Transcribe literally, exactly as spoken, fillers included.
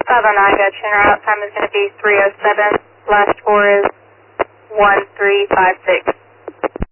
five oh nine, got you. And our out time is going to be three oh seven. Last four is one three five six.